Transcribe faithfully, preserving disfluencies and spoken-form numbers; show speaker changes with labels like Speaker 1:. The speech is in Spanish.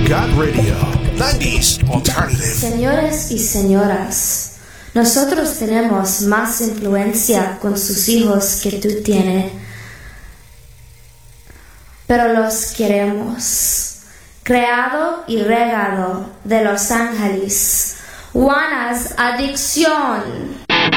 Speaker 1: Got Radio, nineties Alternative.
Speaker 2: Señores y señoras, nosotros tenemos más influencia con sus hijos que tú tienes, pero los queremos. Creado y regado de Los Ángeles, Juana's Adicción.